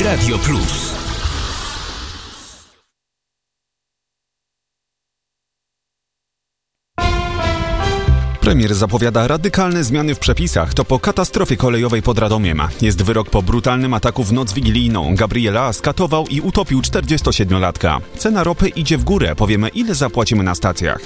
Radio Plus. Premier zapowiada radykalne zmiany w przepisach. To po katastrofie kolejowej pod Radomiem. Jest wyrok po brutalnym ataku w noc wigilijną. Gabriel A. skatował i utopił 47-latka. Cena ropy idzie w górę. Powiemy, ile zapłacimy na stacjach.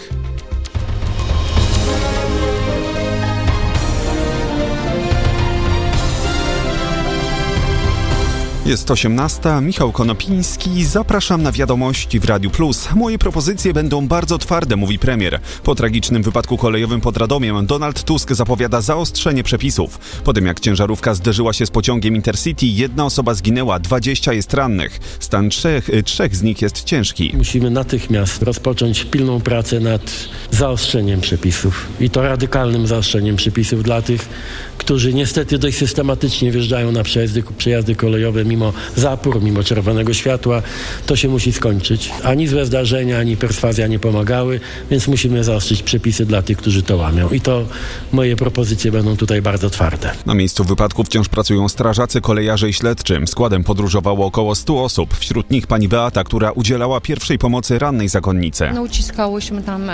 Jest 18. Michał Konopiński. Zapraszam na wiadomości w Radiu Plus. Moje propozycje będą bardzo twarde, mówi premier. Po tragicznym wypadku kolejowym pod Radomiem Donald Tusk zapowiada zaostrzenie przepisów. Po tym jak ciężarówka zderzyła się z pociągiem Intercity, 1 osoba zginęła, 20 jest rannych. Stan trzech z nich jest ciężki. Musimy natychmiast rozpocząć pilną pracę nad zaostrzeniem przepisów. I to radykalnym zaostrzeniem przepisów dla tych, którzy niestety dość systematycznie wjeżdżają na przejazdy kolejowe mimo zapór, mimo czerwonego światła. To się musi skończyć. Ani złe zdarzenia, ani perswazja nie pomagały, więc musimy zaostrzyć przepisy dla tych, którzy to łamią. I to moje propozycje będą tutaj bardzo twarde. Na miejscu wypadku wciąż pracują strażacy, kolejarze i śledczy. Składem podróżowało około 100 osób. Wśród nich pani Beata, która udzielała pierwszej pomocy rannej zakonnicy. No, uciskałyśmy tam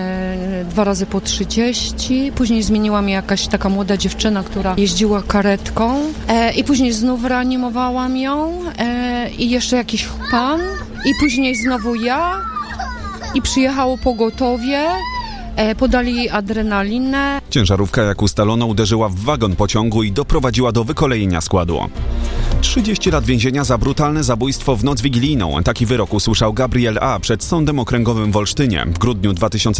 2 razy po 30. Później zmieniła mnie jakaś taka młoda dziewczyna, która jeździła karetką i później znów reanimowałam ją i jeszcze jakiś pan i później znowu ja i przyjechało pogotowie. Podali jej adrenalinę. Ciężarówka, jak ustalono, uderzyła w wagon pociągu i doprowadziła do wykolejenia składu. 30 lat więzienia za brutalne zabójstwo w noc wigilijną. Taki wyrok usłyszał Gabriel A. przed Sądem Okręgowym w Olsztynie. W grudniu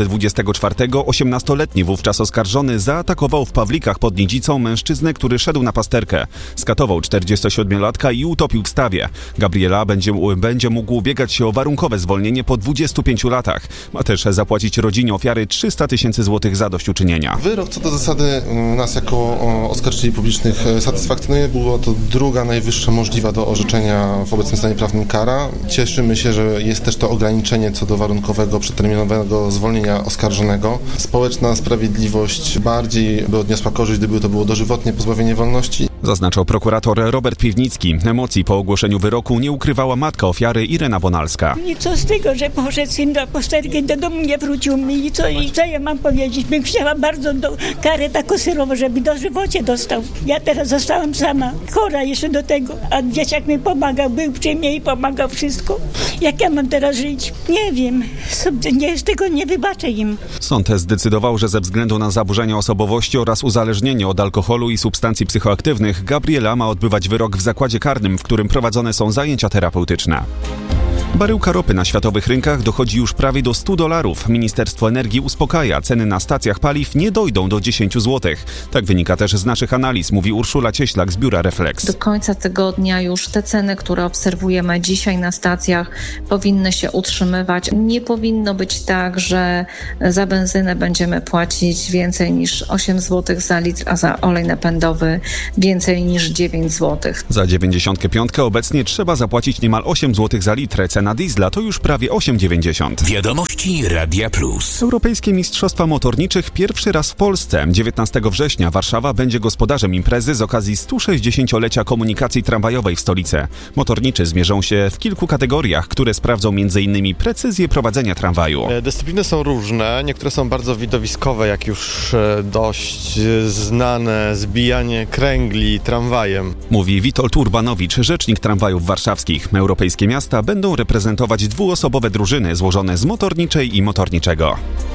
2024 18-letni wówczas oskarżony zaatakował w Pawlikach pod Nidzicą mężczyznę, który szedł na pasterkę. Skatował 47-latka i utopił w stawie. Gabriel A. będzie mógł ubiegać się o warunkowe zwolnienie po 25 latach. Ma też zapłacić rodzinie ofiary 300 000 złotych zadośćuczynienia. Wyrok co do zasady nas jako oskarżycieli publicznych satysfakcjonuje. Była to druga najwyższa możliwa do orzeczenia w obecnym stanie prawnym kara. Cieszymy się, że jest też to ograniczenie co do warunkowego, przedterminowego zwolnienia oskarżonego. Społeczna sprawiedliwość bardziej by odniosła korzyść, gdyby to było dożywotnie pozbawienie wolności. Zaznaczał prokurator Robert Piwnicki. Emocji po ogłoszeniu wyroku nie ukrywała matka ofiary Irena Bonalska. I co z tego, że poszedł syn na pasterkę, do domu nie wrócił mi i co ja mam powiedzieć? Bym chciała bardzo karę taką surową, żeby dożywocie dostał. Ja teraz zostałam sama, chora jeszcze do tego, a dzieciak mi pomagał, był przy mnie i pomagał wszystko. Jak ja mam teraz żyć? Nie wiem. Z tego nie wybaczę im. Sąd zdecydował, że ze względu na zaburzenia osobowości oraz uzależnienie od alkoholu i substancji psychoaktywnych Gabriela ma odbywać wyrok w zakładzie karnym, w którym prowadzone są zajęcia terapeutyczne. Baryłka ropy na światowych rynkach dochodzi już prawie do $100. Ministerstwo Energii uspokaja, ceny na stacjach paliw nie dojdą do 10 zł. Tak wynika też z naszych analiz, mówi Urszula Cieślak z biura Reflex. Do końca tygodnia już te ceny, które obserwujemy dzisiaj na stacjach, powinny się utrzymywać. Nie powinno być tak, że za benzynę będziemy płacić więcej niż 8 zł za litr, a za olej napędowy więcej niż 9 zł. Za 95 obecnie trzeba zapłacić niemal 8 zł za litr. Cena diesla to już prawie 8,90. Wiadomości Radia Plus. Europejskie Mistrzostwa Motorniczych pierwszy raz w Polsce. 19 września Warszawa będzie gospodarzem imprezy z okazji 160-lecia komunikacji tramwajowej w stolicy. Motorniczy zmierzą się w kilku kategoriach, które sprawdzą m.in. precyzję prowadzenia tramwaju. Dyscypliny są różne, niektóre są bardzo widowiskowe, jak już dość znane zbijanie kręgli tramwajem. Mówi Witold Urbanowicz, rzecznik tramwajów warszawskich. Europejskie miasta będą reprezentować dwuosobowe drużyny złożone z motorniczej i motorniczego.